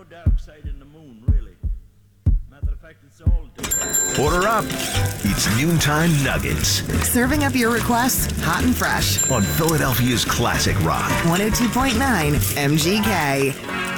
dark side in the moon, really. Matter of fact, it's all dark. Order up. It's Noontime Nuggets Serving up your requests hot and fresh. on Philadelphia's Classic Rock. 102.9 MGK.